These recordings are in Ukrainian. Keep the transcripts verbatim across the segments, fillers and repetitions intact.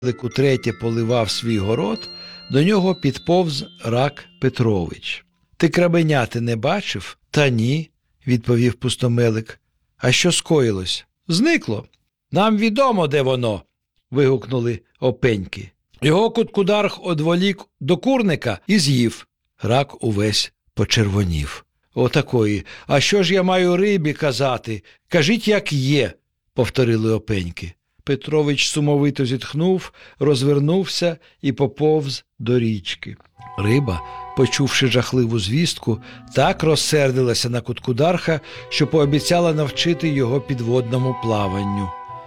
утретє поливав свій город, до нього підповз Рак Петрович. «Ти крабеняти не бачив?» «Та ні», – відповів Пустомелик. «А що скоїлось?» «Зникло». «Нам відомо, де воно», – вигукнули опеньки. «Його Куткударх одволік до курника і з'їв». Рак увесь почервонів. «Отакої. А що ж я маю рибі казати? Кажіть, як є», – повторили опеньки. Петрович сумовито зітхнув, розвернувся і поповз до річки. Риба, почувши жахливу звістку, так розсердилася на Куткударха, що пообіцяла навчити його підводному плаванню.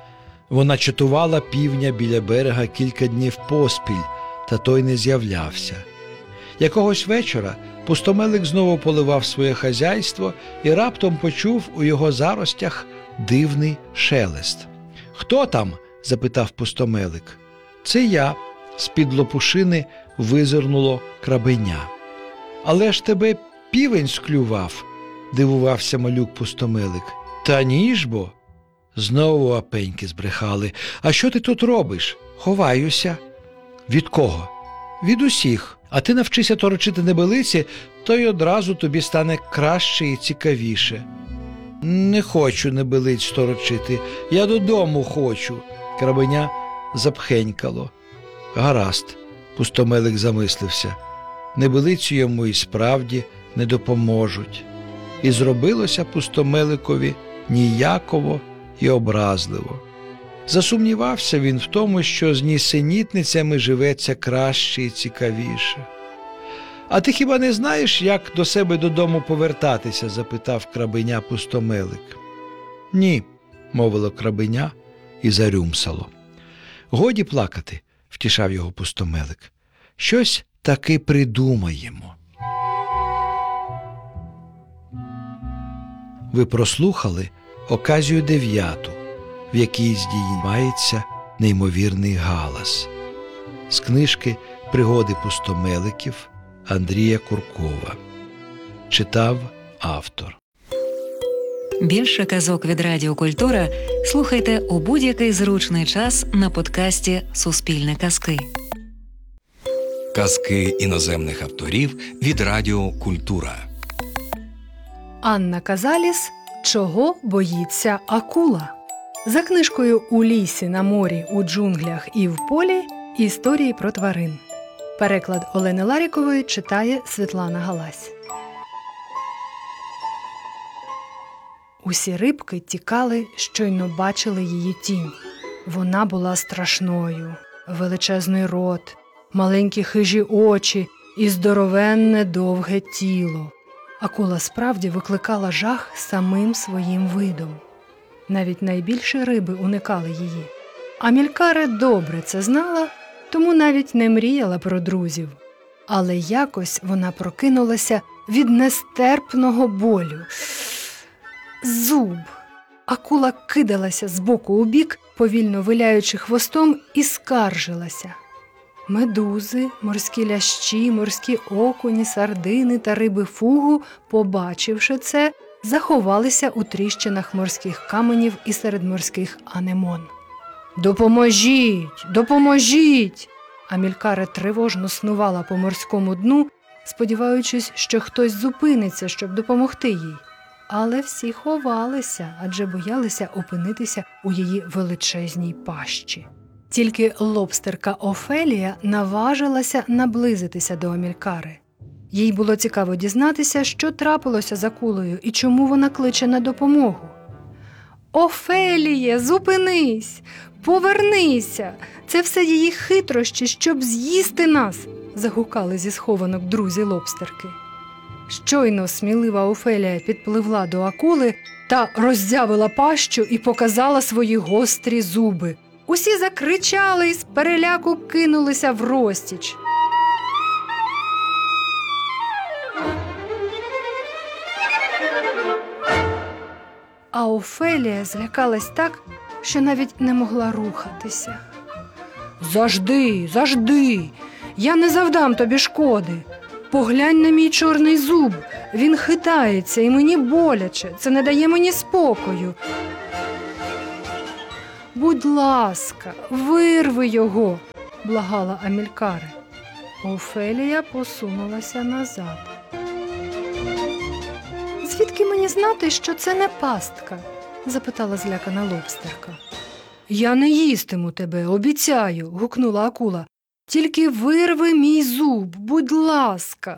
Вона чатувала півня біля берега кілька днів поспіль, та той не з'являвся. Якогось вечора Пустомелик знову поливав своє хазяйство і раптом почув у його заростях дивний шелест. «Хто там?» – запитав Пустомелик. «Це я», – з-під лопушини визирнуло крабеня. «Але ж тебе півень склював», – дивувався малюк Пустомелик. «Та ні ж бо!» Знову опеньки збрехали. «А що ти тут робиш?» «Ховаюся». «Від кого?» «Від усіх. А ти навчися торочити небелиці, то й одразу тобі стане краще і цікавіше». «Не хочу небелиць торочити, я додому хочу», – крабеня запхенькало. «Гаразд», – Пустомелик замислився, – небелиці йому і справді не допоможуть. І зробилося Пустомеликові ніяково і образливо. Засумнівався він в тому, що з нісенітницями живеться краще і цікавіше. «А ти хіба не знаєш, як до себе додому повертатися?» – запитав крабеня Пустомелик. «Ні», – мовило крабеня і зарюмсало. «Годі плакати», – втішав його Пустомелик. «Щось таки придумаємо». Ви прослухали оказію дев'яту, в якій здіймається неймовірний галас. З книжки «Пригоди Пустомеликів» Андрія Куркова. Читав автор. Більше казок від Радіо Культура слухайте у будь-який зручний час на подкасті «Суспільне казки». Казки іноземних авторів від Радіо Культура. Анна Казаліс «Чого боїться акула?» За книжкою «У лісі, на морі, у джунглях і в полі. Історії про тварин». Переклад Олени Ларікової читає Світлана Галась. Усі рибки тікали, щойно бачили її тінь. Вона була страшною. Величезний рот, маленькі хижі очі і здоровенне довге тіло. Акула справді викликала жах самим своїм видом. Навіть найбільші риби уникали її. Амількаре добре це знала, тому навіть не мріяла про друзів. Але якось вона прокинулася від нестерпного болю. Зуб! Акула кидалася з боку у бік, повільно виляючи хвостом, і скаржилася. Медузи, морські лящі, морські окуні, сардини та риби фугу, побачивши це, заховалися у тріщинах морських каменів і серед морських анемон. «Допоможіть! Допоможіть!» Амількаре тривожно снувала по морському дну, сподіваючись, що хтось зупиниться, щоб допомогти їй. Але всі ховалися, адже боялися опинитися у її величезній пащі. Тільки лобстерка Офелія наважилася наблизитися до Амількари. Їй було цікаво дізнатися, що трапилося з акулою і чому вона кличе на допомогу. «Офеліє, зупинись! Повернися! Це все її хитрощі, щоб з'їсти нас!» – загукали зі схованок друзі лобстерки. Щойно смілива Офелія підпливла до акули та роззявила пащу і показала свої гострі зуби. Усі закричали і з переляку кинулися врозтіч. А Офелія злякалась так, що навіть не могла рухатися. «Завжди, завжди! Я не завдам тобі шкоди! Поглянь на мій чорний зуб! Він хитається і мені боляче! Це не дає мені спокою!» Будь ласка, вирви його, благала Амількаре. Офелія посунулася назад. Звідки мені знати, що це не пастка? Запитала злякана лобстерка. Я не їстиму тебе, обіцяю, гукнула акула. Тільки вирви мій зуб, будь ласка.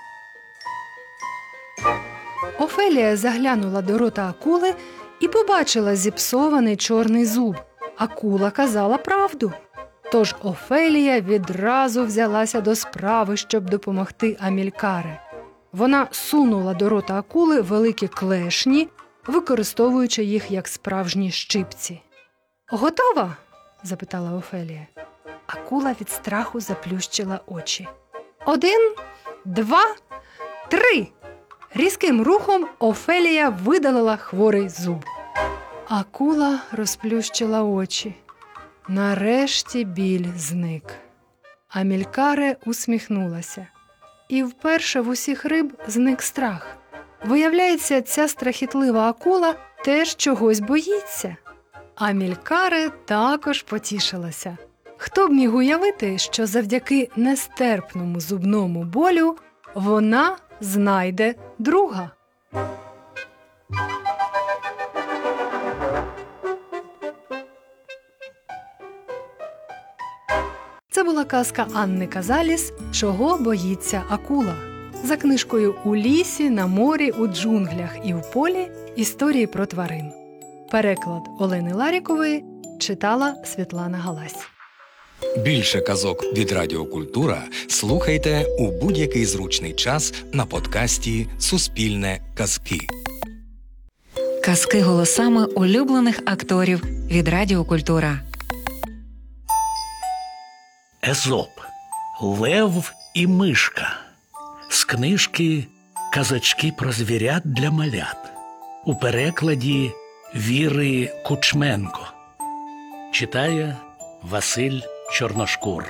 Офелія заглянула до рота акули і побачила зіпсований чорний зуб. Акула казала правду. Тож Офелія відразу взялася до справи, щоб допомогти Амількаре. Вона сунула до рота акули великі клешні, використовуючи їх як справжні щипці. «Готова?» – запитала Офелія. Акула від страху заплющила очі. «Один, два, три!» Різким рухом Офелія видалила хворий зуб. Акула розплющила очі. Нарешті біль зник. Амількаре усміхнулася. І вперше в усіх риб зник страх. Виявляється, ця страхітлива акула теж чогось боїться. Амількаре також потішилася. Хто б міг уявити, що завдяки нестерпному зубному болю вона знайде друга. Це була казка Анни Казаліс «Чого боїться акула». За книжкою «У лісі, на морі, у джунглях і в полі. Історії про тварин». Переклад Олени Ларікової читала Світлана Галась. Більше казок від Радіо Культура слухайте у будь-який зручний час на подкасті «Суспільне казки». Казки голосами улюблених акторів від Радіо Культура. Езоп. Лев і мишка. З книжки «Казочки про звірят для малят». У перекладі Віри Кучменко. Читає Василь Чорношкур.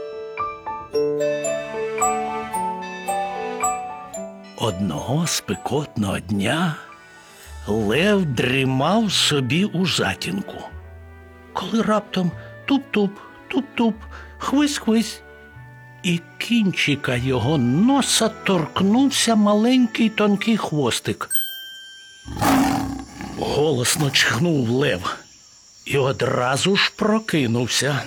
Одного спекотного дня лев дрімав собі у затінку, коли раптом туп-туп, туп-туп, хвись-хвись, і кінчика його носа торкнувся маленький тонкий хвостик. Голосно чхнув лев і одразу ж прокинувся.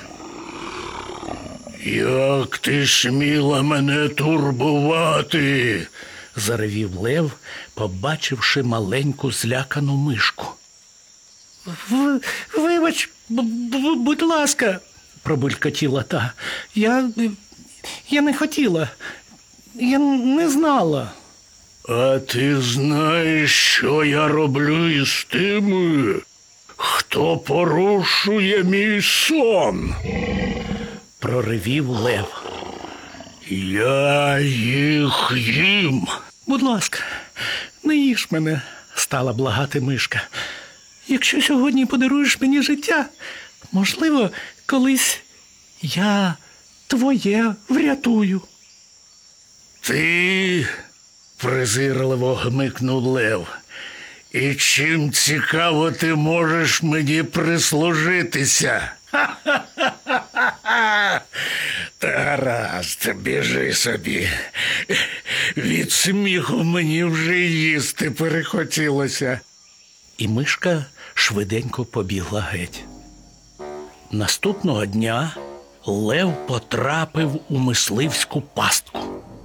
«Як ти сміла мене турбувати?» – заревів лев, побачивши маленьку злякану мишку. В, «Вибач, будь ласка», – пробулькотіла та. «Я, я не хотіла, я не знала». «А ти знаєш, що я роблю із тими, хто порушує мій сон?» – проривів лев. «Я їх їм». «Будь ласка, не їж мене», – стала благати мишка. «Якщо сьогодні подаруєш мені життя, можливо, колись я твоє врятую». «Ти...» – презирливо гмикнув лев. «І чим цікаво ти можеш мені прислужитися?» «Ха-ха-ха-ха-ха! Та гаразд, біжи собі. Від сміху мені вже їсти перехотілося». І мишка швиденько побігла геть. Наступного дня лев потрапив у мисливську пастку.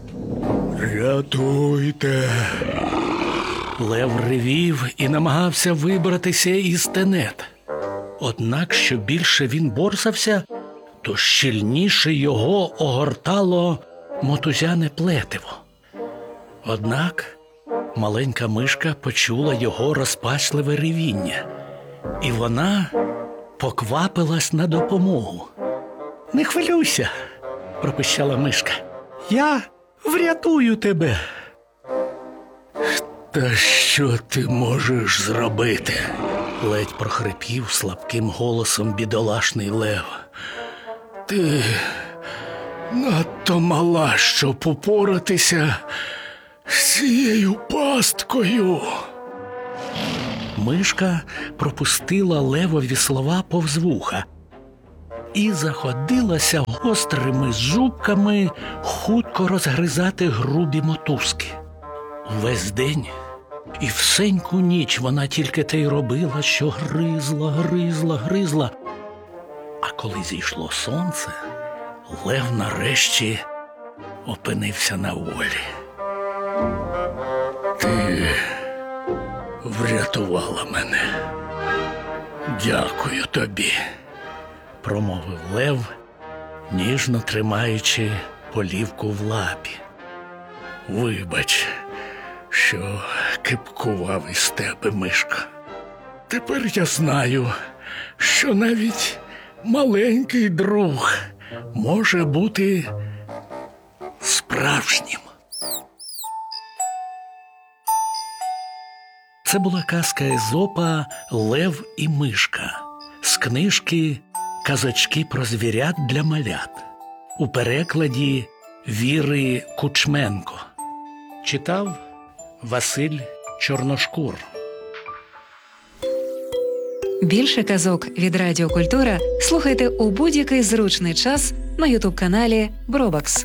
«Рятуйте!» Лев ревів і намагався вибратися із тенет. Однак, що більше він борсався, то щільніше його огортало мотузяне плетиво. Однак маленька мишка почула його розпачливе ревіння, і вона поквапилась на допомогу. «Не хвилюйся», – пропищала мишка. «Я врятую тебе». «Та що ти можеш зробити?» – ледь прохрипів слабким голосом бідолашний лев. «Ти надто мала, щоб упоратися з цією пасткою». Мишка пропустила левові слова повз вуха і заходилася гострими зубками хутко розгризати грубі мотузки. Увесь день і всеньку ніч вона тільки те й робила, що гризла, гризла, гризла. А коли зійшло сонце, лев нарешті опинився на волі. Ти врятувала мене. Дякую тобі, промовив лев, ніжно тримаючи полівку в лапі. Вибач, що кипкував із тебе, Мишка. Тепер я знаю, що навіть маленький друг може бути справжнім. Це була казка Езопа «Лев і Мишка» з книжки «Казочки про звірят для малят» у перекладі Віри Кучменко. Читав Василь Чорношкур. Більше казок від Радіо Культура слухайте у будь-який зручний час на ютуб-каналі Бробакс.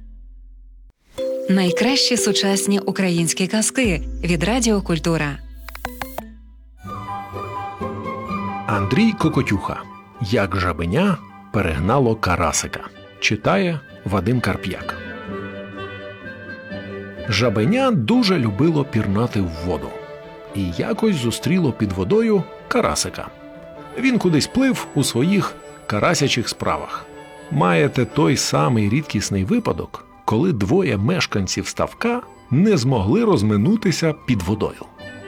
Найкращі сучасні українські казки від Радіо Культура. Андрій Кокотюха. Як жабеня перегнало карасика. Читає Вадим Карп'як. Жабеня дуже любило пірнати в воду. І якось зустріло під водою карасика. Він кудись плив у своїх карасячих справах. Маєте той самий рідкісний випадок, коли двоє мешканців ставка не змогли розминутися під водою.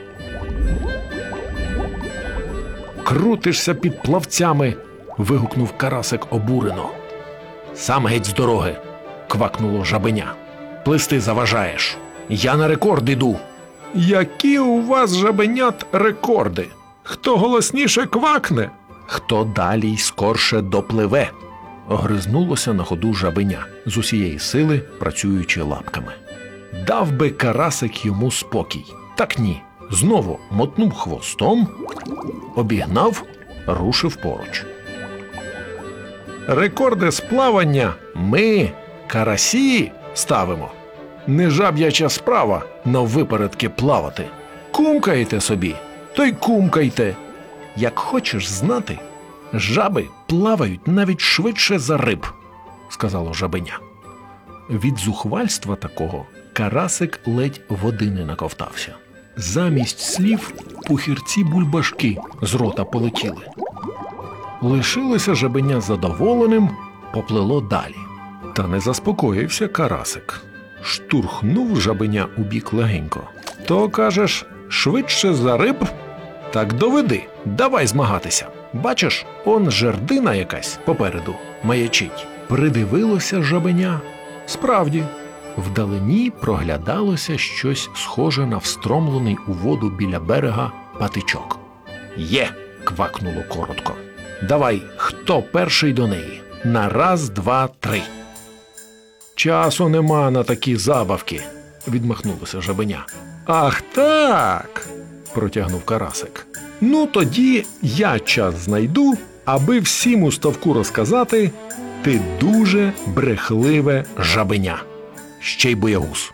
«Крутишся під плавцями!» – вигукнув карасик обурено. «Сам геть з дороги!» – квакнуло жабеня. «Плисти заважаєш! Я на рекорд іду!» «Які у вас, жабенят, рекорди? Хто голосніше квакне, хто далі й скорше допливе!» Огризнулося на ходу жабеня, з усієї сили працюючи лапками. Дав би карасик йому спокій. Так ні. Знову мотнув хвостом, обігнав, рушив поруч. «Рекорди з плавання ми, карасі, ставимо. Не жаб'яча справа наввипередки плавати. Кумкаєте собі, то й кумкайте. Як хочеш знати, жаби плавають навіть швидше за риб», – сказало жабеня. Від зухвальства такого карасик ледь води не наковтався. Замість слів пухірці-бульбашки з рота полетіли. Лишилося жабеня задоволеним, поплило далі. Та не заспокоївся карасик. Штурхнув жабеня у бік легенько. «То, кажеш, швидше за риб? Так доведи, давай змагатися. Бачиш, он жердина якась попереду маячить». Придивилося жабеня. Справді, вдалині проглядалося щось схоже на встромлений у воду біля берега патичок. «Є!» – квакнуло коротко. «Давай, хто перший до неї? На раз, два, три!» «Часу нема на такі забавки!» – відмахнулося жабеня. «Ах так!» – протягнув карасик. «Ну тоді я час знайду, аби всім у ставку розказати: ти дуже брехливе жабеня. Ще й боягуз».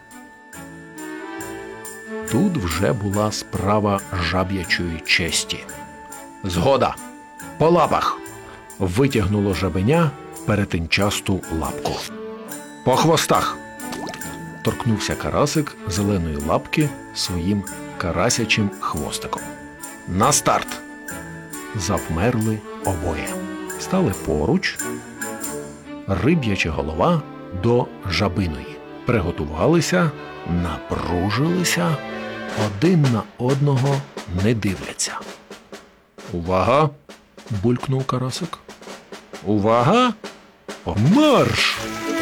Тут вже була справа жаб'ячої честі. «Згода! По лапах!» – витягнуло жабеня перетинчасту лапку. «По хвостах!» – торкнувся карасик зеленої лапки своїм карасячим хвостиком. «На старт!» Завмерли обоє. Стали поруч, риб'яча голова до жабиної. Приготувалися, напружилися, один на одного не дивляться. «Увага!» – булькнув карасик. «Увага! Марш!»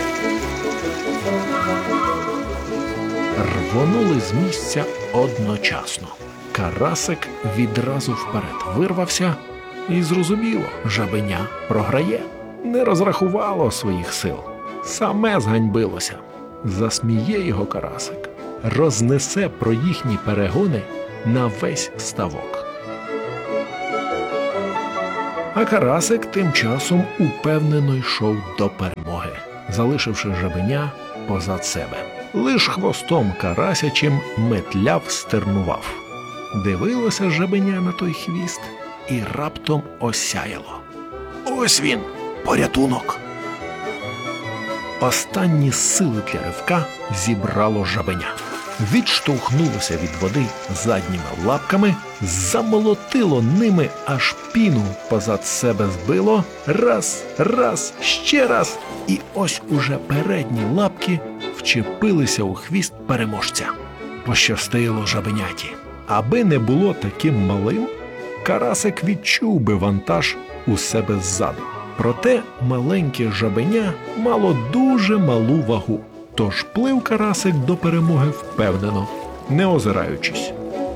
Рвонули з місця одночасно. Карасик відразу вперед вирвався і, зрозуміло, жабеня програє. Не розрахувало своїх сил. Саме зганьбилося. Засміє його карасик. Рознесе про їхні перегони на весь ставок. А карасик тим часом упевнено йшов до перемоги, залишивши жабеня позад себе. Лиш хвостом карасячим метляв стернував. Дивилося жабеня на той хвіст і раптом осяяло. Ось він, порятунок! Останні сили для ривка зібрало жабеня. Відштовхнулося від води задніми лапками, замолотило ними, аж піну позад себе збило. Раз, раз, ще раз. І ось уже передні лапки вчепилися у хвіст переможця. Пощастило жабеняті. Аби не було таким малим, карасик відчув би вантаж у себе ззаду. Проте маленьке жабеня мало дуже малу вагу. Тож плив карасик до перемоги впевнено, не озираючись.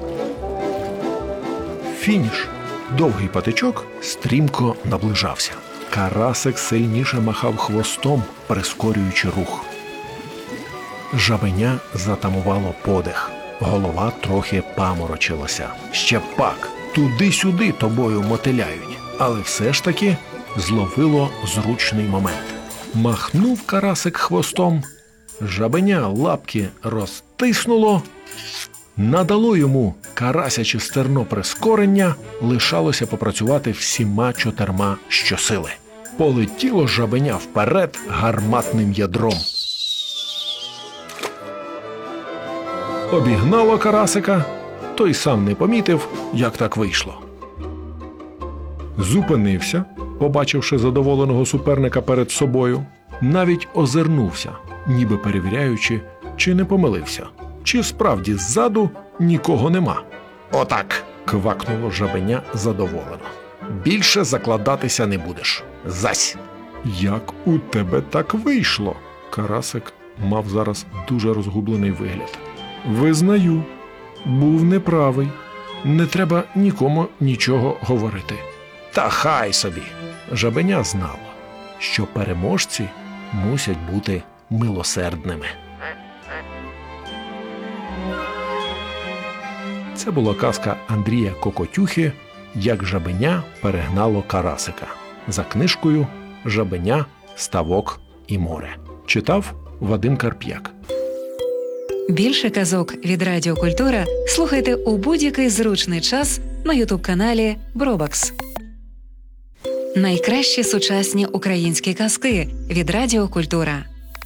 Фініш. Довгий патичок стрімко наближався. Карасик сильніше махав хвостом, прискорюючи рух. Жабеня затамувало подих. Голова трохи паморочилася. Ще пак, туди-сюди тобою мотиляють. Але все ж таки зловило зручний момент. Махнув карасик хвостом, жабеня лапки розтиснуло, надало йому карасяче стерно прискорення, лишалося попрацювати всіма чотирма щосили. Полетіло жабеня вперед гарматним ядром. Обігнало карасика, той сам не помітив, як так вийшло. Зупинився, побачивши задоволеного суперника перед собою, навіть озирнувся, ніби перевіряючи, чи не помилився, чи справді ззаду нікого нема. «Отак!» – квакнуло жабеня задоволено. «Більше закладатися не будеш. Зась!» «Як у тебе так вийшло?» Карасик мав зараз дуже розгублений вигляд. «Визнаю, був неправий. Не треба нікому нічого говорити». «Та хай собі!» Жабеня знало, що переможці мусять бути милосердними. Це була казка Андрія Кокотюхи «Як жабеня перегнало карасика» за книжкою «Жабеня, ставок і море». Читав Вадим Карп'як. Більше казок від Радіо Культура слухайте у будь-який зручний час на ютуб-каналі Бробакс. Найкращі сучасні українські казки від Радіо Культура.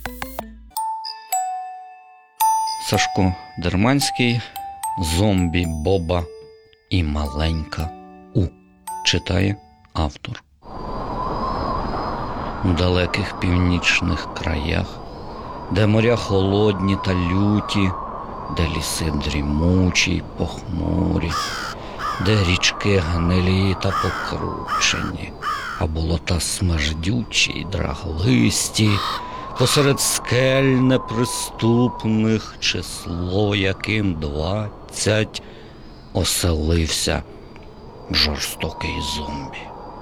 Сашко Дерманський, «Зомбі Боба і маленька У». Читає автор. У далеких північних краях, де моря холодні та люті, де ліси дрімучі й похмурі, де річки гнилі та покручені, а болота смердючі й драглисті, посеред скель неприступних, число яким двадцять, оселився жорстокий зомбі.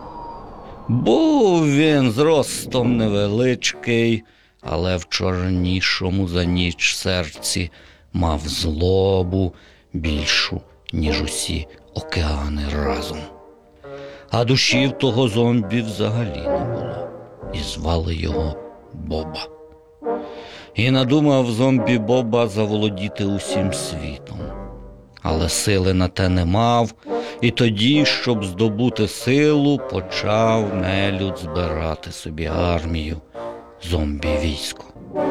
Був він зростом невеличкий, але в чорнішому за ніч серці мав злобу більшу, ніж усі океани разом. А душі в того зомбі взагалі не було, і звали його Боба. І надумав зомбі Боба заволодіти усім світом. Але сили на те не мав, і тоді, щоб здобути силу, почав нелюд збирати собі армію, зомбі-військо.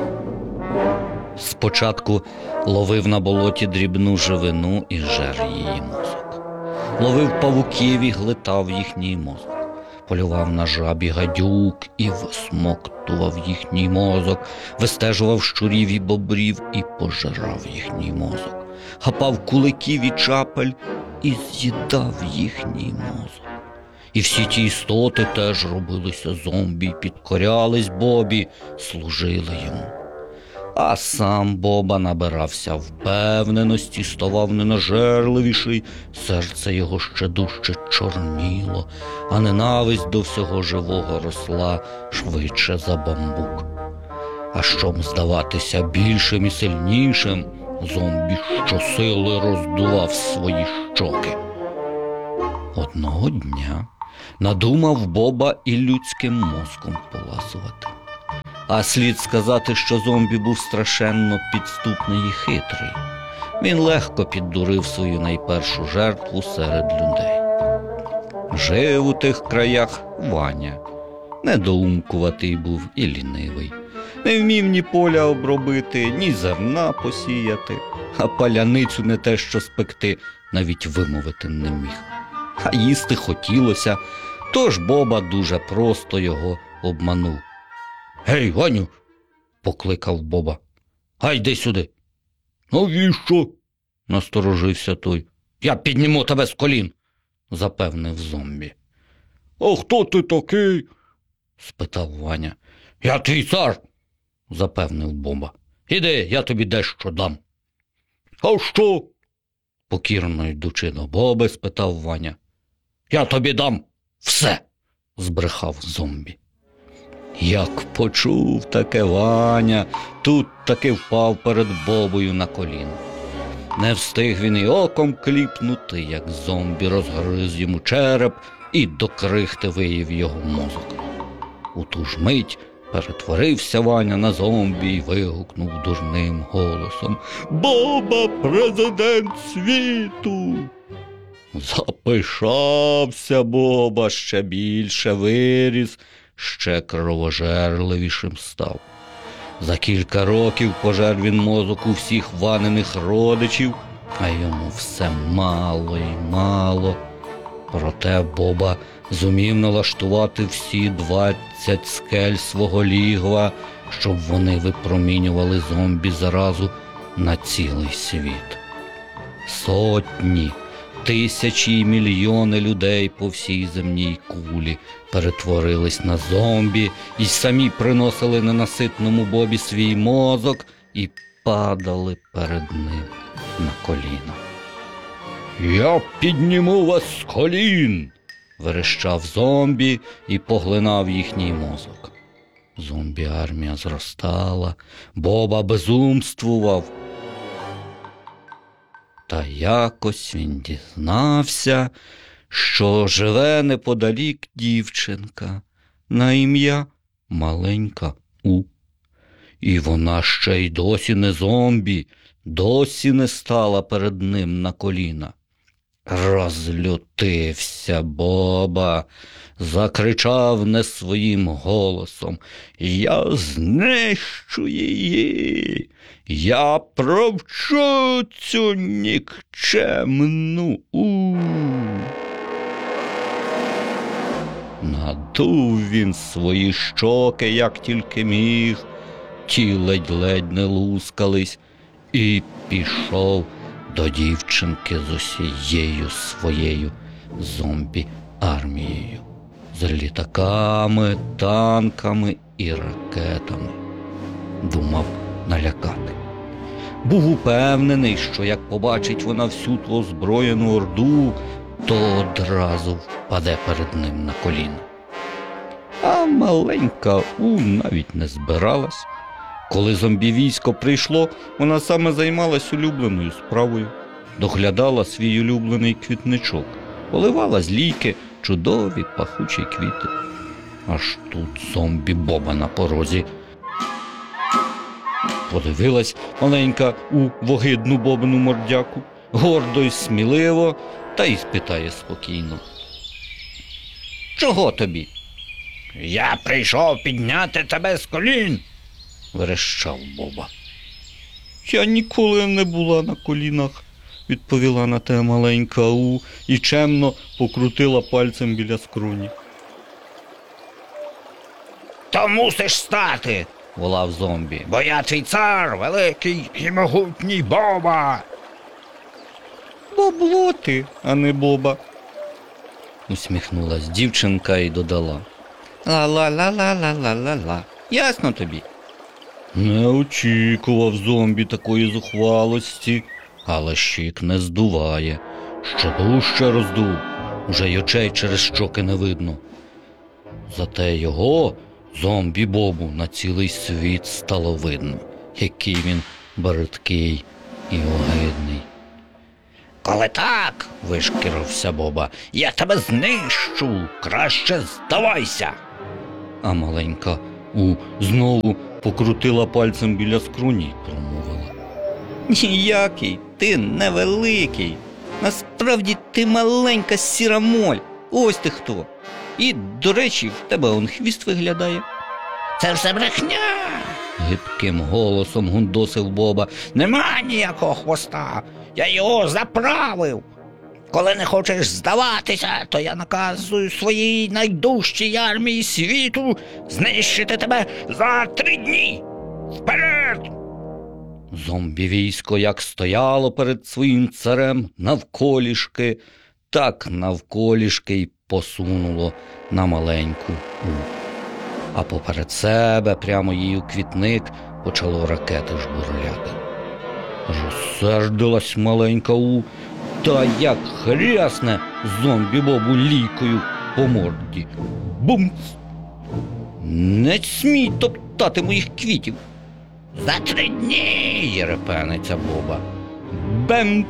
Спочатку ловив на болоті дрібну живину і жер її мозок. Ловив павуків і глитав їхній мозок. Полював на жаб і гадюк і висмоктував їхній мозок. Вистежував щурів і бобрів і пожирав їхній мозок. Хапав куликів і чапель і з'їдав їхній мозок. І всі ті істоти теж робилися зомбі, підкорялись Бобі, служили йому. А сам Боба набирався впевненості, ставав ненажерливіший, серце його ще дужче чорніло, а ненависть до всього живого росла швидше за бамбук. А щоб здаватися більшим і сильнішим, зомбі щосили роздував свої щоки. Одного дня Надумав Боба і людським мозком поласувати. А слід сказати, що зомбі був страшенно підступний і хитрий. Він легко піддурив свою найпершу жертву серед людей. Жив у тих краях Ваня. Недоумкуватий був і лінивий. Не вмів ні поля обробити, ні зерна посіяти, а паляницю не те що спекти, навіть вимовити не міг. А їсти хотілося, тож Боба дуже просто його обманув. «Гей, Ваню!» – покликав Боба. «Гай, йди сюди!» «Навіщо?» – насторожився той. «Я підніму тебе з колін!» – запевнив зомбі. «А хто ти такий?» – спитав Ваня. «Я твій цар!» – запевнив Боба. «Іди, я тобі дещо дам!» «А що?» – покірно йдучи до Боби, спитав Ваня. «Я тобі дам все!» – збрехав зомбі. Як почув таке Ваня, тут таки впав перед Бобою на коліно. Не встиг він і оком кліпнути, як зомбі розгриз йому череп і до крихти виїв його мозок. У ту ж мить перетворився Ваня на зомбі і вигукнув дурним голосом: «Боба – президент світу!» Запишався Боба, ще більше виріс, ще кровожерливішим став. За кілька років пожер він мозок у всіх Ваниних родичів, а йому все мало й мало. Проте Боба зумів налаштувати всі двадцять скель свого лігва, щоб вони випромінювали зомбі заразу на цілий світ. Сотні, тисячі і мільйони людей по всій земній кулі перетворились на зомбі і самі приносили ненаситному Бобі свій мозок і падали перед ним на коліна. «Я підніму вас з колін!» – верещав зомбі і поглинав їхній мозок. Зомбі-армія зростала, Боба безумствував. Та якось він дізнався, що живе неподалік дівчинка на ім'я Маленька У. І вона ще й досі не зомбі, досі не стала перед ним на коліна. Розлютився Боба, закричав не своїм голосом: «Я знищу її! Я провчу цю нікчемну У!» Надув він свої щоки, як тільки міг, ті ледь-ледь не лускались, і пішов до дівчинки з усією своєю зомбі-армією, з літаками, танками і ракетами. Думав налякати. Був упевнений, що як побачить вона всю ту озброєну орду, то одразу впаде перед ним на коліна. А Маленька У навіть не збиралась. Коли зомбі-військо прийшло, вона саме займалась улюбленою справою. Доглядала свій улюблений квітничок, поливала з лійки чудові пахучі квіти. Аж тут зомбі-Боба на порозі. Подивилась Маленька У вогидну Бобину мордяку, гордо й сміливо, та й спитає спокійно: «Чого тобі?» «Я прийшов підняти тебе з колін!» – верещав Боба. «Я ніколи не була на колінах», – відповіла на те Маленька У і чемно покрутила пальцем біля скроні. «То мусиш стати!» – волав зомбі. «Бо я твій цар, великий і могутній Боба!» «Бабло ти, а не Боба!» – усміхнулась дівчинка і додала: «Ла-ла-ла-ла-ла-ла-ла-ла. Ясно тобі?» Не очікував зомбі такої зухвалості, але щік не здуває. Ще дужче роздув, уже й очей через щоки не видно. Зате його, зомбі-Бобу, на цілий світ стало видно, який він бридкий і огидний. Коли так, вишкірився Боба, я тебе знищу, краще здавайся. А маленька У знову покрутила пальцем біля скроні й промовила. Ніякий ти невеликий, насправді ти маленька сіра моль, ось ти хто. І, до речі, в тебе он хвіст виглядає. Це все брехня! Гидким голосом гундосив Боба. Нема ніякого хвоста, я його заправив. Коли не хочеш здаватися, то я наказую своїй найдужчій армії світу знищити тебе за три дні. Вперед! Зомбі-військо як стояло перед своїм царем навколішки, так навколішки й посунуло на маленьку У. А поперед себе, прямо її у квітник, почало ракети жбурляти. Розсердилась маленька У, та як хрясне зомбі-бобу лійкою по морді. Бумц! Не смій топтати моїх квітів. За три дні, єрепениться Боба. Бемц!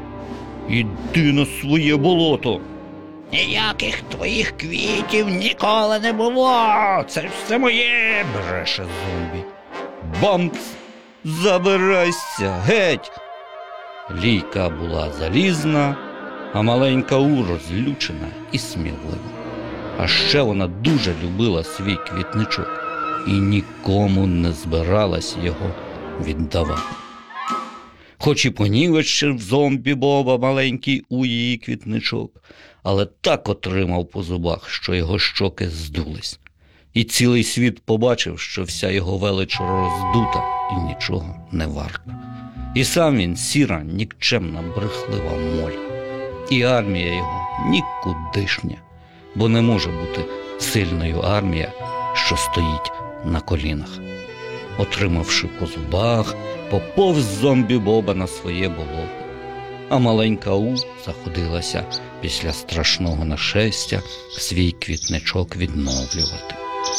Іди на своє болото. Ніяких твоїх квітів ніколи не було. Це все моє, бреше зомбі. Бамц! Забирайся, геть! Лійка була залізна, а маленька У розлючена і смілива. А ще вона дуже любила свій квітничок і нікому не збиралась його віддавати. Хоч і понівечив зомбі Боба маленький У її квітничок, але так отримав по зубах, що його щоки здулись. І цілий світ побачив, що вся його велич роздута і нічого не варта. І сам він сіра, нікчемна, брехлива моль. І армія його нікудишня, бо не може бути сильною армія, що стоїть на колінах. Отримавши по зубах, поповз зомбі Боба на своє болото. А маленька У заходилася після страшного нашестя свій квітничок відновлювати.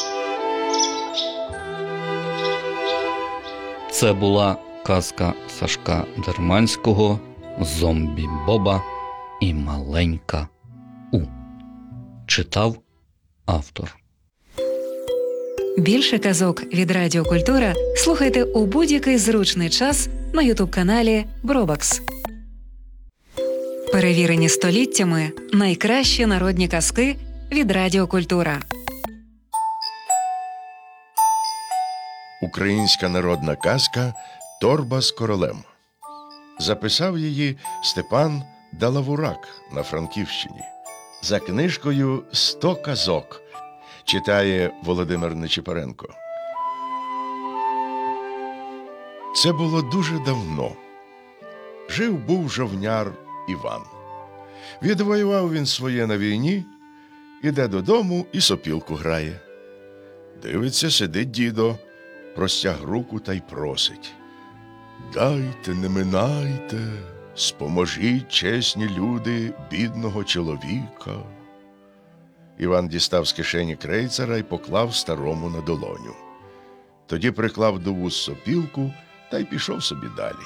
Це була казка Сашка Дерманського «Зомбі Боба і маленька У». Читав автор. Більше казок від Радіо Культура слухайте у будь-який зручний час на ютуб-каналі Бробакс. Перевірені століттями найкращі народні казки від Радіо Культура. Українська народна казка «Торба з королем». Записав її Степан Далавурак на Франківщині. За книжкою «Сто казок» читає Володимир Нечипоренко. Це було дуже давно. Жив-був жовняр Іван. Відвоював він своє на війні, іде додому і сопілку грає. Дивиться, сидить дідо, простяг руку та й просить. Дайте, не минайте, споможіть, чесні люди, бідного чоловіка. Іван дістав з кишені крейцера і поклав старому на долоню. Тоді приклав до вуз сопілку та й пішов собі далі.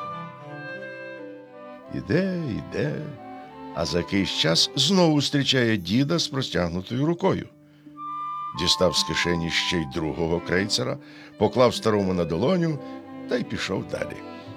Іде, іде, а за якийсь час знову зустрічає діда з простягнутою рукою. Дістав з кишені ще й другого крейцера, поклав старому на долоню та й пішов далі.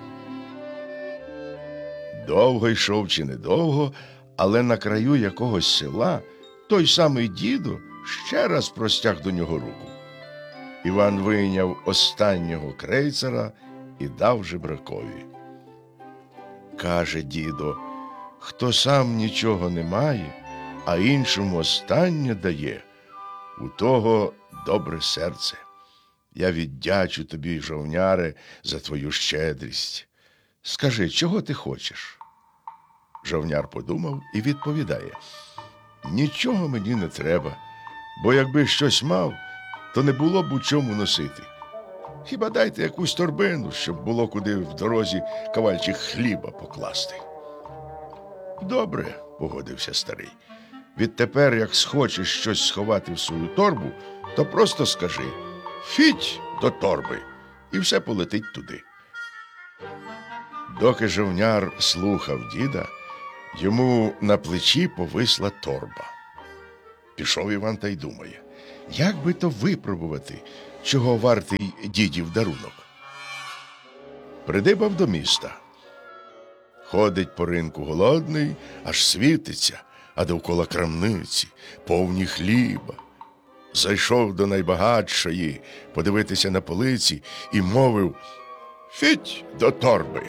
Довго йшов чи недовго, але на краю якогось села той самий дідо ще раз простяг до нього руку. Іван вийняв останнього крейцера і дав жебракові. Каже дідо, хто сам нічого не має, а іншому останнє дає, у того добре серце. Я віддячу тобі, жовняре, за твою щедрість. Скажи, чого ти хочеш? Жовняр подумав і відповідає. Нічого мені не треба, бо якби щось мав, то не було б у чому носити. Хіба дайте якусь торбину, щоб було куди в дорозі кавальчик хліба покласти. Добре, погодився старий. Відтепер, як схочеш щось сховати в свою торбу, то просто скажи «фіть» до торби, і все полетить туди. Доки жовняр слухав діда, йому на плечі повисла торба. Пішов Іван та й думає, як би то випробувати, чого вартий дідів дарунок. Придибав до міста. Ходить по ринку голодний, аж світиться, а довкола крамниці, повні хліба. Зайшов до найбагатшої подивитися на полиці і мовив: «Фіть до торби!»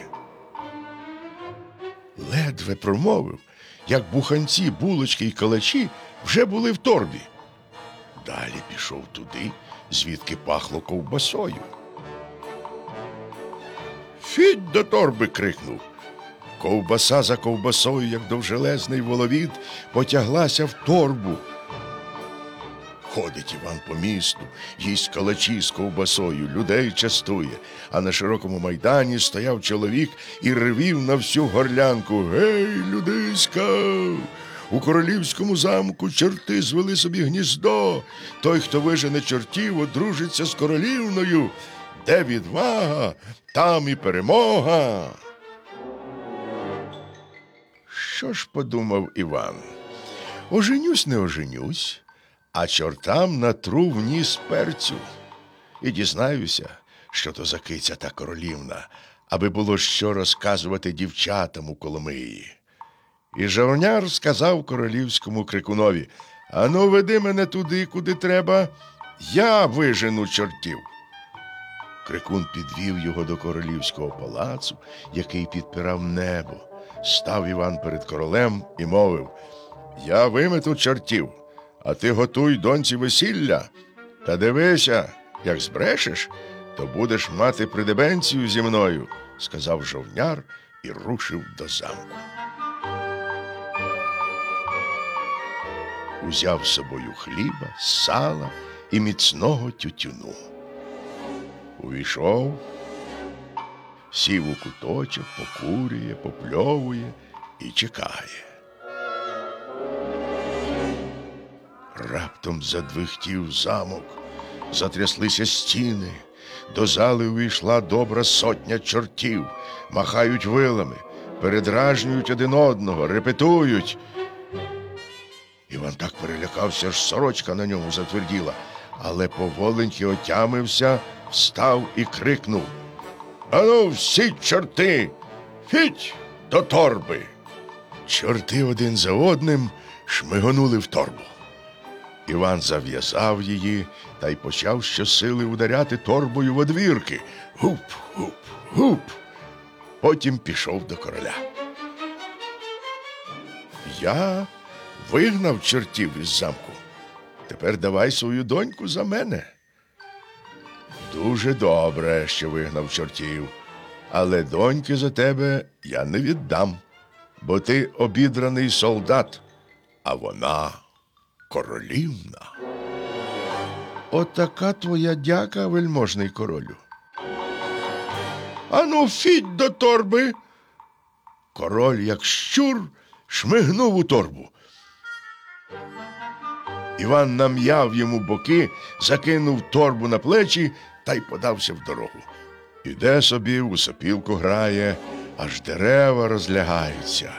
Ледве промовив, як буханці, булочки й калачі вже були в торбі. Далі пішов туди, звідки пахло ковбасою. «Фіть до торби!» – крикнув. Ковбаса за ковбасою, як довжелезний воловід, потяглася в торбу. Ходить Іван по місту, їсть калачі з ковбасою, людей частує, а на широкому майдані стояв чоловік і ревів на всю горлянку: «Гей, людиська! У королівському замку чорти звели собі гніздо. Той, хто вижене чортів, одружиться з королівною. Де відвага, там і перемога!» Що ж подумав Іван? Оженюсь, не оженюсь, а чортам натру в ніс перцю. І дізнаюся, що то за киця та королівна, аби було що розказувати дівчатам у Коломиї. І жовняр сказав королівському крикунові: «Ану, веди мене туди, куди треба, я вижену чортів». Крикун підвів його до королівського палацу, який підпирав небо. Став Іван перед королем і мовив: «Я вимету чортів, а ти готуй доньці весілля. Та дивися, як збрешеш, то будеш мати придебенцію зі мною», – сказав жовняр і рушив до замку. Узяв з собою хліба, сала і міцного тютюну. Увійшов, сів у куточок, покурює, попльовує і чекає. Раптом задвихтів замок, затряслися стіни, до зали увійшла добра сотня чортів, махають вилами, передражнюють один одного, репетують. Іван так перелякався, аж сорочка на ньому затверділа, але поволеньки отямився, встав і крикнув: «Ану, всі чорти, фіть до торби!» Чорти один за одним шмигонули в торбу. Іван зав'язав її та й почав щосили ударяти торбою в одвірки. Гуп, гуп, гуп. Потім пішов до короля. «Я вигнав чортів із замку. Тепер давай свою доньку за мене». «Дуже добре, що вигнав чортів, але доньки за тебе я не віддам, бо ти обідраний солдат, а вона королівна». «Отака твоя дяка, вельможний королю». «Ану, фіть до торби!» Король, як щур, шмигнув у торбу. Іван нам'яв йому боки, закинув торбу на плечі та й подався в дорогу. Іде собі, у сопілку грає, аж дерева розлягаються.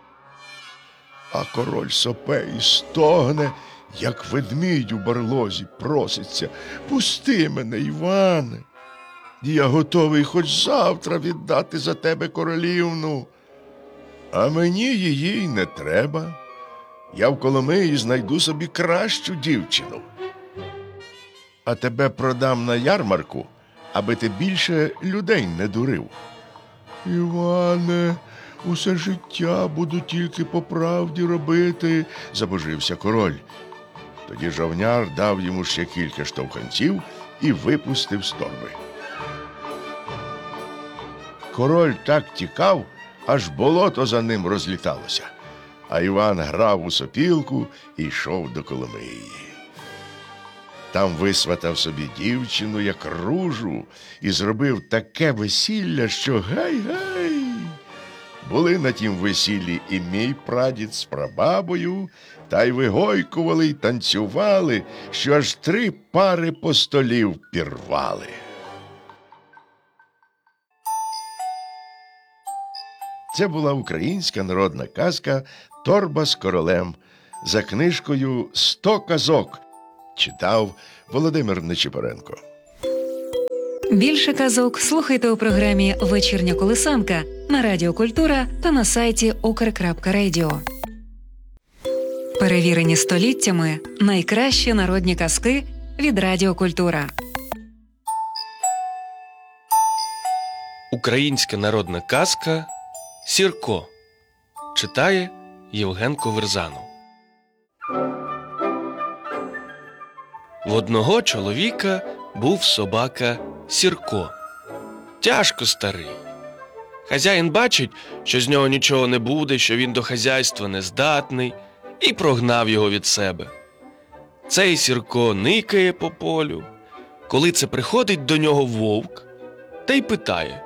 А король сопе і стогне, як ведмідь у барлозі, проситься: «Пусти мене, Іване! Я готовий хоч завтра віддати за тебе королівну. А мені її й не треба. Я в Коломиї знайду собі кращу дівчину. А тебе продам на ярмарку, аби ти більше людей не дурив». «Іване, усе життя буду тільки по правді робити», – забожився король. Тоді жовняр дав йому ще кілька штовханців і випустив з торби. Король так тікав, аж болото за ним розліталося. А Іван грав у сопілку і йшов до Коломиї. Там висватав собі дівчину, як ружу, і зробив таке весілля, що гай-гай. Були на тім весіллі і мій прадід з прабабою, та й вигойкували, й танцювали, що аж три пари постолів пірвали. Це була українська народна казка «Торба з королем» за книжкою «Сто казок». Читав Володимир Нечипоренко. Більше казок слухайте у програмі «Вечірня колисанка» на Радіо Культура та на сайті укр крапка радіо. Перевірені століттями найкращі народні казки від Радіо Культура. Українська народна казка «Сірко». Читає Євген Коверзанов. В одного чоловіка був собака Сірко. Тяжко старий. Хазяїн бачить, що з нього нічого не буде, що він до хазяйства нездатний, і прогнав його від себе. Цей Сірко никає по полю. Коли це приходить до нього вовк, та й питає: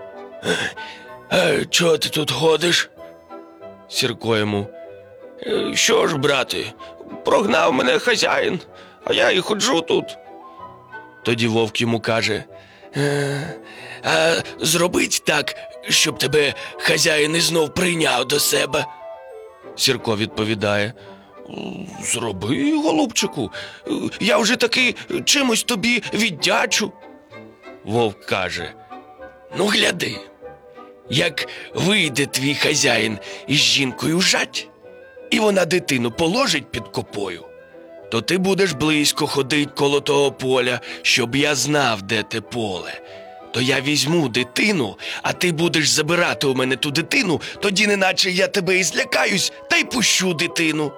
«А чого ти тут ходиш?» Сірко йому: «Що ж, брате, прогнав мене хазяїн, а я і ходжу тут». Тоді вовк йому каже: «А зробить так, щоб тебе хазяїн і знов прийняв до себе?» Сірко відповідає: «Зроби, голубчику, я вже таки чимось тобі віддячу». Вовк каже: «Ну, гляди, як вийде твій хазяїн із жінкою жать, і вона дитину положить під копою, то ти будеш близько ходить коло того поля, щоб я знав, де те поле. То я візьму дитину, а ти будеш забирати у мене ту дитину, тоді неначе я тебе і злякаюсь, та й пущу дитину».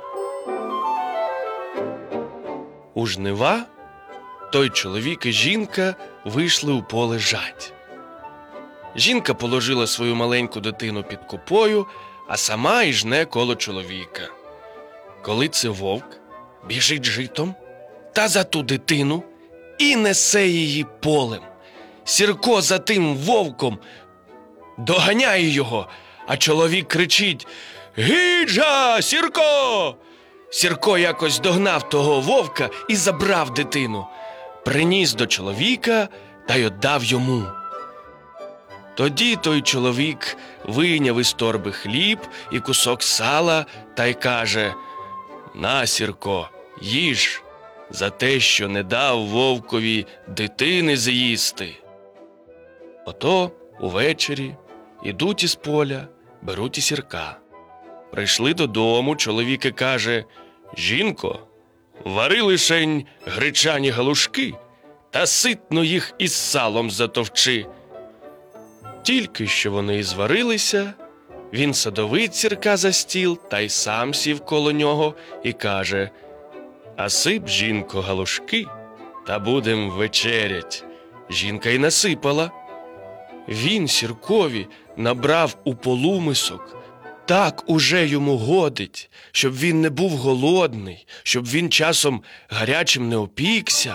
У жнива той чоловік і жінка вийшли у поле жать. Жінка положила свою маленьку дитину під копою, а сама і жне коло чоловіка. Коли це вовк біжить житом та за ту дитину і несе її полем. Сірко за тим вовком доганяє його, а чоловік кричить: «Гіджа, Сірко!» Сірко якось догнав того вовка і забрав дитину, приніс до чоловіка та й віддав йому. Тоді той чоловік вийняв із торби хліб і кусок сала та й каже: «На, Сірко, їж за те, що не дав вовкові дитини з'їсти». Ото увечері ідуть із поля, беруть і Сірка. Прийшли додому, чоловік і каже: «Жінко, вари лишень гречані галушки та ситно їх із салом затовчи». Тільки що вони і зварилися, він садовить Сірка за стіл та й сам сів коло нього і каже: «А сип, жінко, галушки, та будем вечерять». Жінка й насипала. Він Сіркові набрав у полумисок, так уже йому годить, щоб він не був голодний, щоб він часом гарячим не опікся.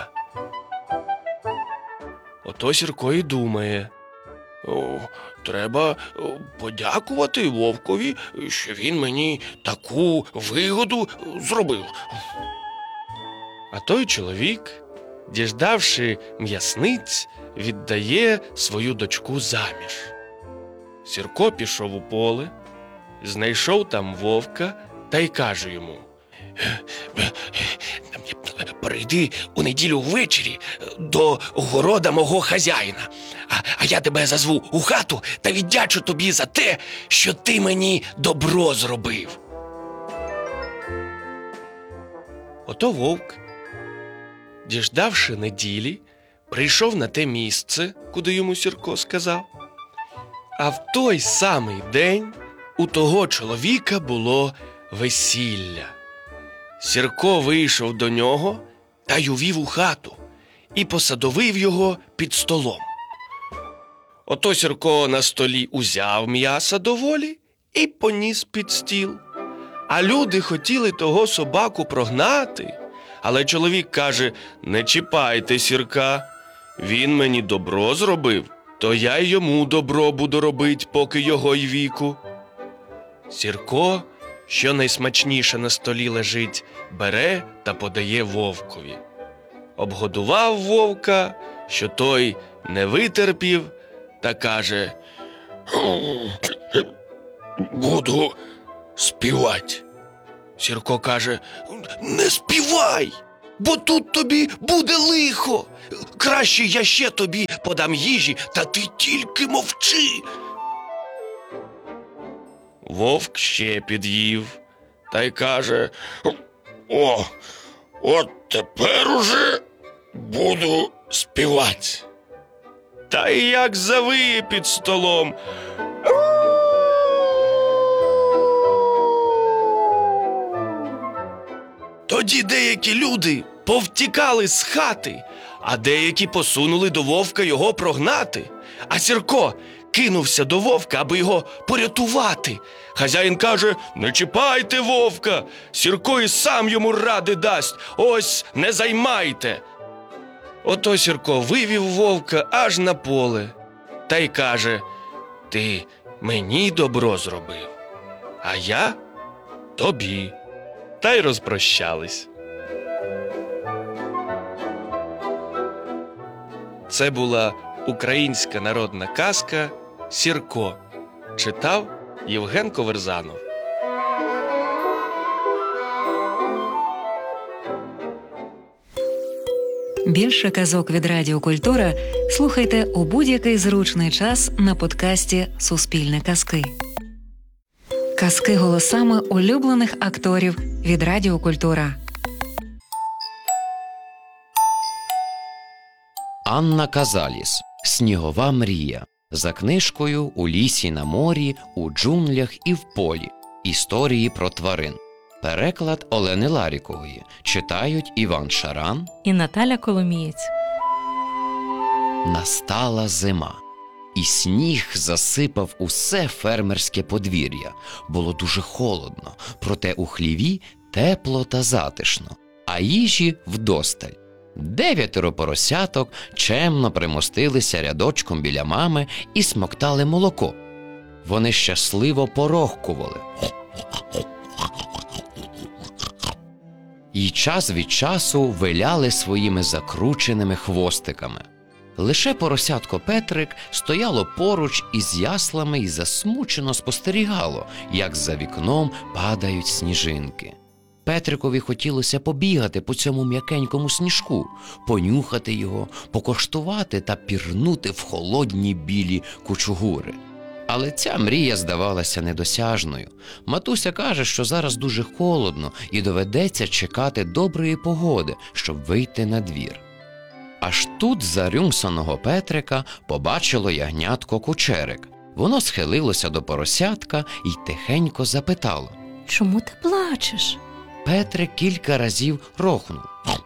Ото Сірко і думає: «О, треба подякувати вовкові, що він мені таку вигоду зробив». А той чоловік, діждавши м'ясниць, віддає свою дочку заміж. Сірко пішов у поле, знайшов там вовка та й каже йому: «Прийди у неділю ввечері до города мого хазяїна, а, а я тебе зазву у хату та віддячу тобі за те, що ти мені добро зробив». Ото вовк, діждавши неділі, прийшов на те місце, куди йому Сірко сказав. А в той самий день у того чоловіка було весілля. Сірко вийшов до нього та й увів у хату і посадовив його під столом. Ото Сірко на столі узяв м'яса доволі і поніс під стіл. А люди хотіли того собаку прогнати, але чоловік каже: «Не чіпайте Сірка, він мені добро зробив, то я й йому добро буду робить, поки його й віку». Сірко, що найсмачніше на столі лежить, бере та подає вовкові. Обгодував вовка, що той не витерпів, та каже: буду співати. Сірко каже: не співай, бо тут тобі буде лихо. Краще я ще тобі подам їжі, та ти тільки мовчи. Вовк ще під'їв та й каже: о, от тепер уже буду співати. Та й як завиє під столом. Тоді деякі люди повтікали з хати, а деякі посунули до вовка його прогнати. А Сірко кинувся до вовка, аби його порятувати. Хазяїн каже: не чіпайте вовка, Сірко і сам йому ради дасть, ось не займайте. Ото Сірко вивів вовка аж на поле та й каже: ти мені добро зробив, а я тобі. Та й розпрощались. Це була українська народна казка «Сірко». Читав Євген Коверзанов. Більше казок від Радіо Культура слухайте у будь-який зручний час на подкасті «Суспільне казки». Казки голосами улюблених акторів від Радіо Культура. Анна Казаліс. «Снігова мрія». За книжкою «У лісі, на морі, у джунглях і в полі. Історії про тварин». Переклад Олени Ларікової. Читають Іван Шаран і Наталя Коломієць. Настала зима. І сніг засипав усе фермерське подвір'я. Було дуже холодно, проте у хліві тепло та затишно, а їжі вдосталь. Дев'ятеро поросяток чемно примостилися рядочком біля мами і смоктали молоко. Вони щасливо порохкували. І час від часу виляли своїми закрученими хвостиками. Лише поросятко Петрик стояло поруч із яслами і засмучено спостерігало, як за вікном падають сніжинки. Петрикові хотілося побігати по цьому м'якенькому сніжку, понюхати його, покоштувати та пірнути в холодні білі кучугури. Але ця мрія здавалася недосяжною. Матуся каже, що зараз дуже холодно і доведеться чекати доброї погоди, щоб вийти на двір. Аж тут зарюмсаного Петрика побачило ягнятко Кучерик. Воно схилилося до поросятка і тихенько запитало: «Чому ти плачеш?» Петрик кілька разів рохнув,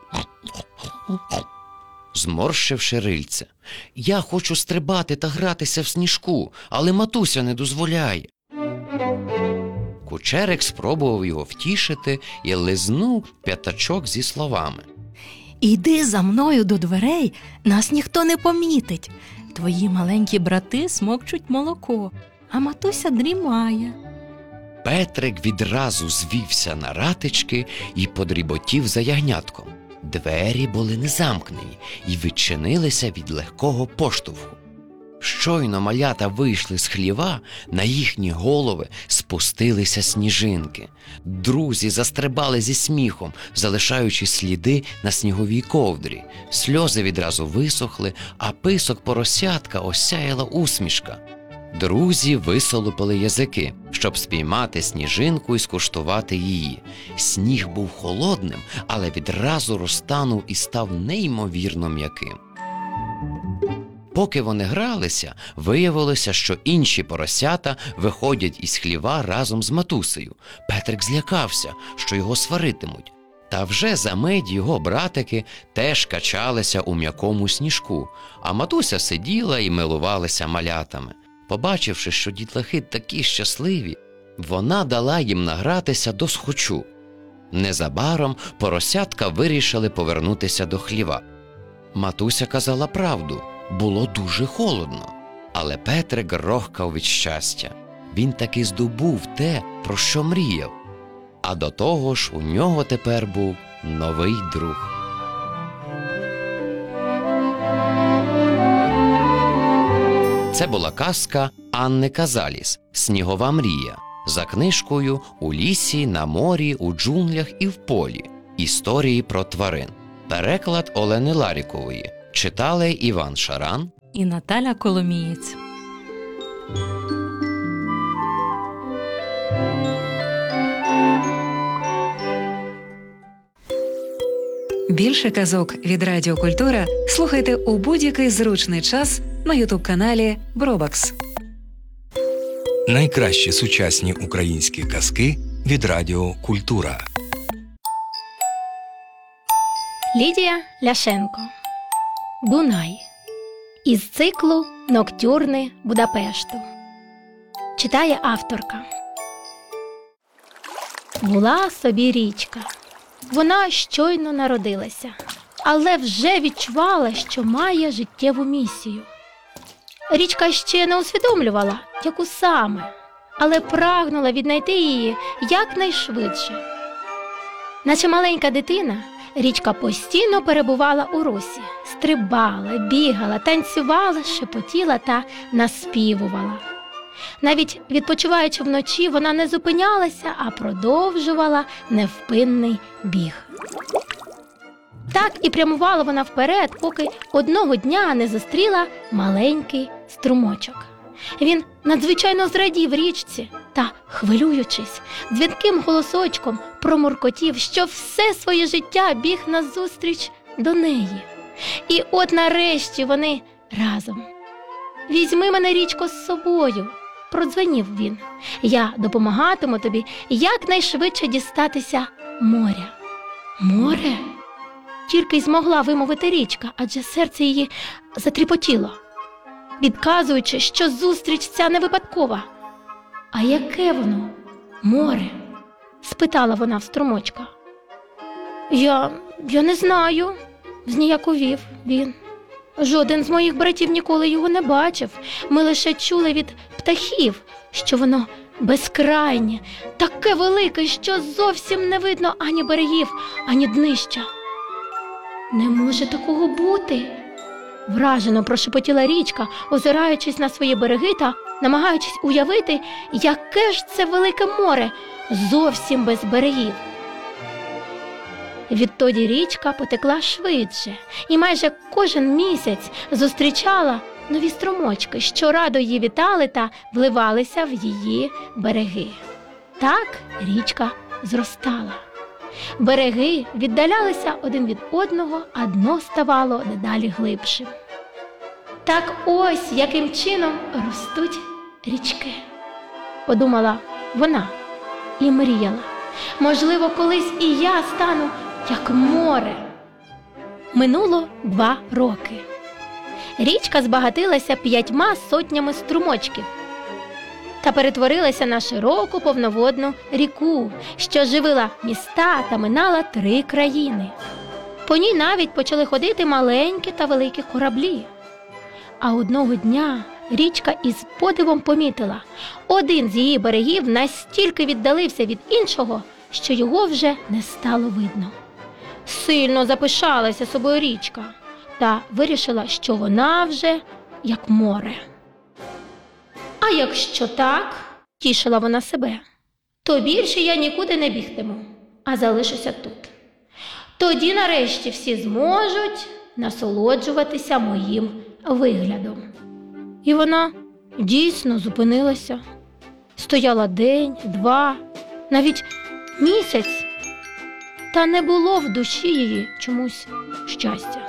зморщивши рильце. «Я хочу стрибати та гратися в сніжку, але матуся не дозволяє». Кучерик спробував його втішити і лизнув п'ятачок зі словами: «Іди за мною до дверей, нас ніхто не помітить. Твої маленькі брати смокчуть молоко, а матуся дрімає». Петрик відразу звівся на ратички і подріботів за ягнятком. Двері були не замкнені і відчинилися від легкого поштовху. Щойно малята вийшли з хліва, на їхні голови спустилися сніжинки. Друзі застрибали зі сміхом, залишаючи сліди на сніговій ковдрі. Сльози відразу висохли, а писок поросятка осяяла усмішка. Друзі висолопили язики, щоб спіймати сніжинку і скуштувати її. Сніг був холодним, але відразу розтанув і став неймовірно м'яким. Поки вони гралися, виявилося, що інші поросята виходять із хліва разом з матусею. Петрик злякався, що його сваритимуть. Та вже за мить його братики теж качалися у м'якому сніжку, а матуся сиділа і милувалася малятами. Побачивши, що дітлахи такі щасливі, вона дала їм награтися до схочу. Незабаром поросятка вирішили повернутися до хліва. Матуся казала правду, було дуже холодно, але Петрик рохкав від щастя. Він таки здобув те, про що мріяв. А до того ж у нього тепер був новий друг. Це була казка Анни Казаліс «Снігова мрія» за книжкою «У лісі, на морі, у джунглях і в полі. Історії про тварин». Переклад Олени Ларікової. Читали Іван Шаран і Наталя Коломієць. Більше казок від Радіо Культура слухайте у будь-який зручний час на ютуб-каналі Бробакс. Найкращі сучасні українські казки від Радіо Культура. Лідія Ляшенко. Дунай. Із циклу «Ноктюрни Будапешту». Читає авторка. Була собі річка. Вона щойно народилася, але вже відчувала, що має життєву місію. Річка ще не усвідомлювала, яку саме, але прагнула віднайти її якнайшвидше. Наче маленька дитина, річка постійно перебувала у русі, стрибала, бігала, танцювала, шепотіла та наспівувала. Навіть відпочиваючи вночі, вона не зупинялася, а продовжувала невпинний біг. Так і прямувала вона вперед, поки одного дня не зустріла маленький струмочок. Він надзвичайно зрадів річці та, хвилюючись, дзвінким голосочком промуркотів, що все своє життя біг назустріч до неї. І от нарешті вони разом. «Візьми мене, річко, з собою», – продзвенів він. «Я допомагатиму тобі якнайшвидше дістатися моря». «Море?» Тільки й змогла вимовити річка, адже серце її затріпотіло, відказуючи, що зустріч ця не випадкова. «А яке воно? Море?» – спитала вона в струмочка. Я, я не знаю», – зніяковів він. «Жоден з моїх братів ніколи його не бачив. Ми лише чули від птахів, що воно безкрайнє, таке велике, що зовсім не видно ані берегів, ані днища». «Не може такого бути», – вражено прошепотіла річка, озираючись на свої береги та намагаючись уявити, яке ж це велике море, зовсім без берегів. Відтоді річка потекла швидше і майже кожен місяць зустрічала нові струмочки, що радо її вітали та вливалися в її береги. Так річка зростала. Береги віддалялися один від одного, а дно ставало дедалі глибшим. Так ось яким чином ростуть річки, подумала вона і мріяла. Можливо, колись і я стану як море. Минуло два роки. Річка збагатилася п'ятьма сотнями струмочків та перетворилася на широку повноводну ріку, що живила міста та минала три країни. По ній навіть почали ходити маленькі та великі кораблі. А одного дня річка із подивом помітила, один з її берегів настільки віддалився від іншого, що його вже не стало видно. Сильно запишалася собою річка та вирішила, що вона вже як море. «А якщо так, – тішила вона себе, – то більше я нікуди не бігтиму, а залишуся тут. Тоді нарешті всі зможуть насолоджуватися моїм виглядом». І вона дійсно зупинилася. Стояла день, два, навіть місяць, та не було в душі її чомусь щастя.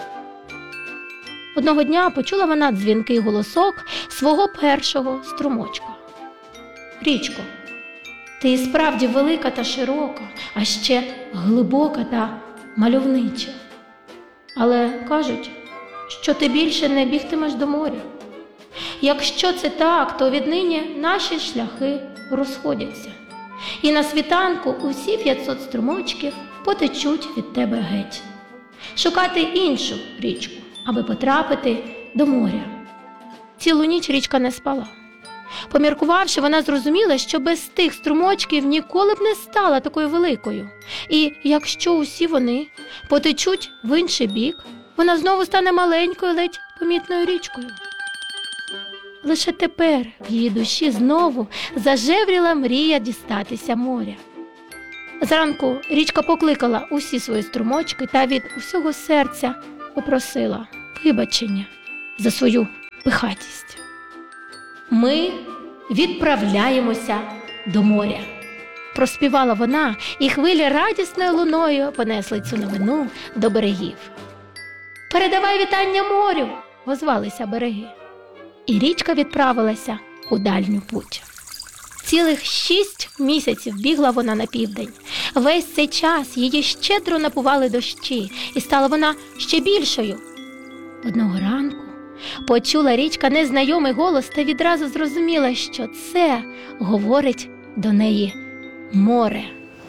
Одного дня почула вона дзвінкий голосок свого першого струмочка. «Річко, ти справді велика та широка, а ще глибока та мальовнича. Але кажуть, що ти більше не бігтимеш до моря. Якщо це так, то віднині наші шляхи розходяться. І на світанку усі п'ятсот струмочків потечуть від тебе геть. Шукати іншу річку, аби потрапити до моря». Цілу ніч річка не спала. Поміркувавши, вона зрозуміла, що без тих струмочків ніколи б не стала такою великою. І якщо усі вони потечуть в інший бік, вона знову стане маленькою, ледь помітною річкою. лише тепер в її душі знову зажевріла мрія дістатися моря. Зранку річка покликала усі свої струмочки та від усього серця попросила вибачення за свою пихатість. «Ми відправляємося до моря», – проспівала вона, і хвилі радісною луною понесли цю новину до берегів. «Передавай вітання морю!» – озвалися береги. І річка відправилася у дальню путь. Цілих шість місяців бігла вона на південь. Весь цей час її щедро напували дощі, і стала вона ще більшою. Одного ранку почула річка незнайомий голос та відразу зрозуміла, що це говорить до неї море.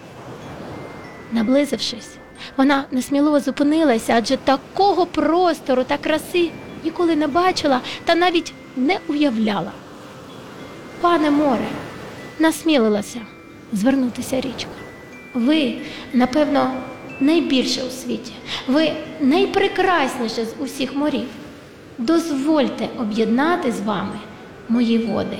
Наблизившись, вона несміливо зупинилася, адже такого простору та краси ніколи не бачила та навіть не уявляла. «Пане море», – насмілилася звернутися річка, – «ви, напевно, найбільше у світі, ви найпрекрасніше з усіх морів. Дозвольте об'єднати з вами мої води».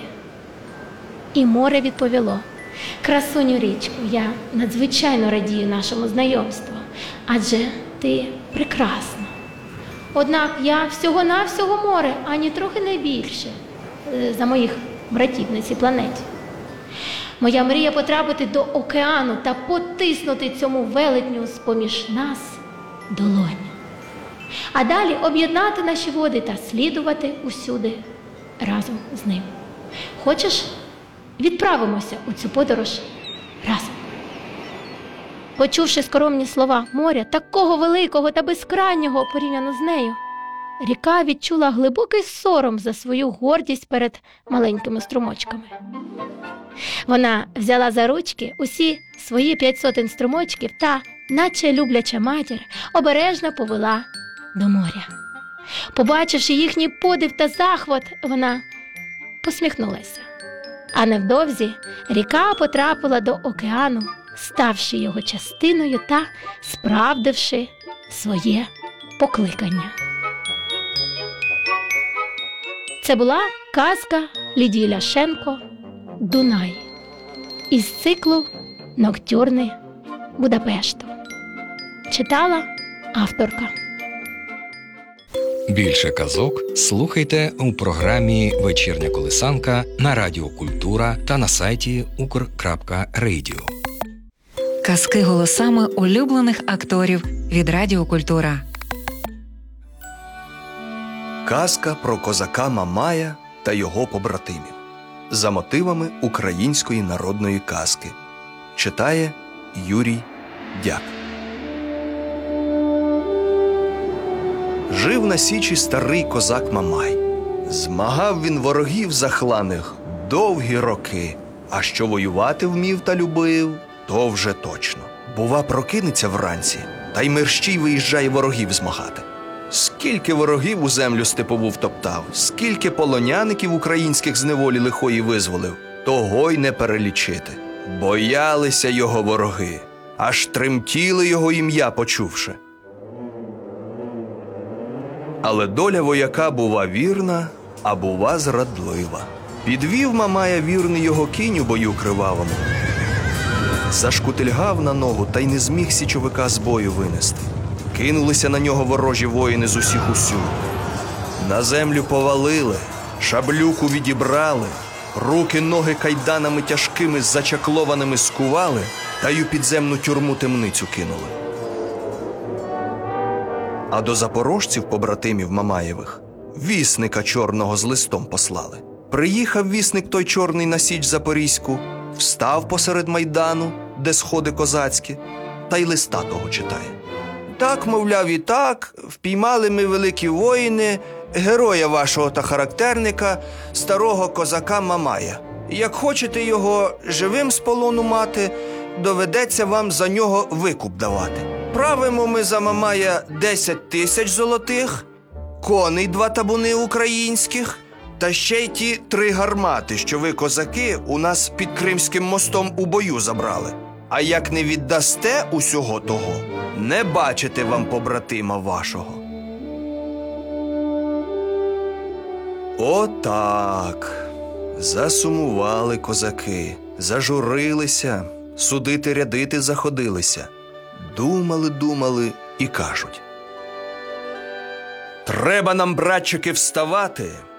І море відповіло: «Красуню річку, я надзвичайно радію нашому знайомству, адже ти прекрасна. Однак я всього-навсього море, ані трохи не більше за моїх братів на цій планеті. Моя мрія потрапити до океану та потиснути цьому велетню з-поміж нас долоню. А далі об'єднати наші води та слідувати усюди разом з ним. Хочеш, відправимося у цю подорож разом?» Почувши скромні слова моря, такого великого та безкрайнього порівняно з нею, ріка відчула глибокий сором за свою гордість перед маленькими струмочками. Вона взяла за ручки усі свої п'ять сотень струмочків та, наче любляча матір, обережно повела до моря. Побачивши їхній подив та захват, вона посміхнулася. А невдовзі ріка потрапила до океану, ставши його частиною та справдивши своє покликання. Це була казка Лідії Ляшенко «Дунай» із циклу «Ноктюрни Будапешту». Читала авторка. Більше казок слухайте у програмі «Вечірня колисанка» на Радіо Культура та на сайті укр крапка радіо. Казки голосами улюблених акторів від Радіо Культура. Казка про козака Мамая та його побратимів за мотивами української народної казки. Читає Юрій Дяк. Жив на січі старий козак Мамай. Змагав він ворогів захланих довгі роки, а що воювати вмів та любив, то вже точно. Бува, прокинеться вранці, та й мерщій виїжджає ворогів змагати. Скільки ворогів у землю степову втоптав, скільки полоняників українських з неволі лихої визволив, того й не перелічити. Боялися його вороги, аж тремтіли його ім'я почувши. Але доля вояка бува вірна, а бува зрадлива. Підвів Мамая вірний його кінь у бою кривавому. Зашкутильгав на ногу та й не зміг січовика з бою винести. Кинулися на нього ворожі воїни з усіх усюд. На землю повалили, шаблюку відібрали, руки, ноги кайданами тяжкими зачаклованими скували та й у підземну тюрму темницю кинули. А до запорожців, побратимів Мамаєвих, вісника чорного з листом послали. Приїхав вісник той чорний на січ Запорізьку, встав посеред майдану, де сходи козацькі, та й листа того читає. Так, мовляв, і так, впіймали ми великі воїни, героя вашого та характерника, старого козака Мамая. Як хочете його живим з полону мати, доведеться вам за нього викуп давати. Правимо ми за Мамая десять тисяч золотих, коней два табуни українських, та ще й ті три гармати, що ви, козаки, у нас під Кримським мостом у бою забрали. А як не віддасте усього того, не бачите вам побратима вашого. Отак. Засумували козаки, зажурилися, судити рядити заходилися. Думали, думали і кажуть: треба нам, братчики, вставати